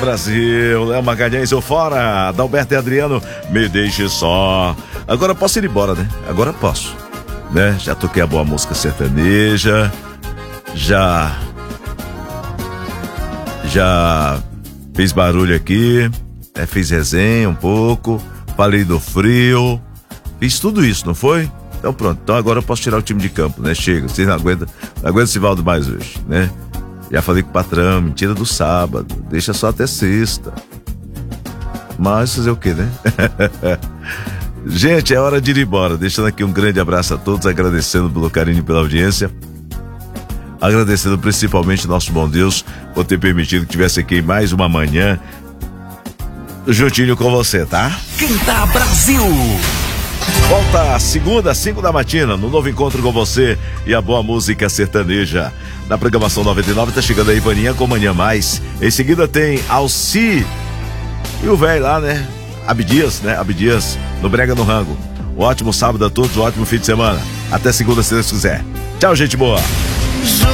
Brasil, Léo Magalhães, eu fora, Adalberto e Adriano, me deixe só. Agora posso ir embora, né? Agora posso, né? Já toquei a boa música sertaneja, já fiz barulho aqui, né? Fiz resenha um pouco, falei do frio, fiz tudo isso, não foi? Então pronto, então agora eu posso tirar o time de campo, né? Chega, vocês não aguentam esse Valdo mais hoje, né? Já falei com o patrão, mentira do sábado, deixa só até sexta. Mas fazer o quê, né? Gente, é hora de ir embora, deixando aqui um grande abraço a todos, agradecendo pelo carinho e pela audiência, agradecendo principalmente nosso bom Deus por ter permitido que tivesse aqui mais uma manhã juntinho com você, tá? Canta Brasil! Volta segunda, 5 da matina, no novo encontro com você e a boa música sertaneja. Na programação 99 tá chegando a Ivaninha com Manhã Mais. Em seguida tem Alci e o velho lá, né? Abdias, no Brega no Rango. Um ótimo sábado a todos, um ótimo fim de semana. Até segunda, se Deus quiser. Tchau, gente boa.